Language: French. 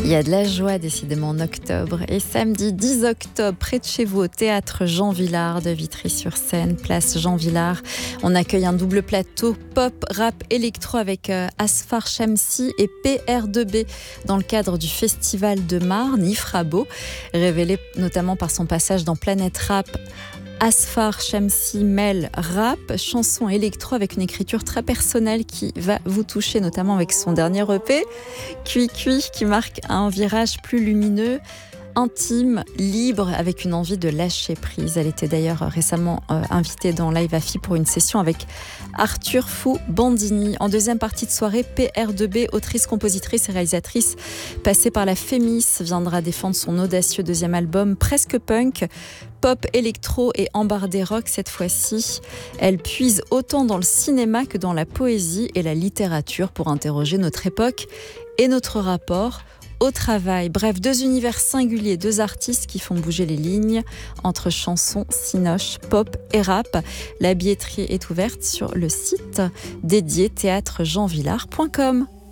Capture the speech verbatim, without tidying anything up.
Il y a de la joie décidément en octobre. Et samedi dix octobre, près de chez vous, au théâtre Jean Vilar de Vitry-sur-Seine, place Jean Vilar, on accueille un double plateau pop, rap, électro avec euh, Asfar Shamsi et P R deux B dans le cadre du festival de Marne, Ifrabo, révélé notamment par son passage dans Planète Rap. Asfar Shamsi mêle rap, chanson électro avec une écriture très personnelle qui va vous toucher, notamment avec son dernier E P, Cui Cui, qui marque un virage plus lumineux, intime, libre, avec une envie de lâcher prise. Elle était d'ailleurs récemment euh, invitée dans Live Afi pour une session avec Arthur Fou Bandini. En deuxième partie de soirée, P R deux B, autrice, compositrice et réalisatrice passée par la Fémis, viendra défendre son audacieux deuxième album presque punk, pop, électro et embardé rock cette fois-ci. Elle puise autant dans le cinéma que dans la poésie et la littérature pour interroger notre époque et notre rapport au travail. Bref, deux univers singuliers, deux artistes qui font bouger les lignes entre chansons, cinoche, pop et rap. La billetterie est ouverte sur le site dédié théâtre jean vilar point com.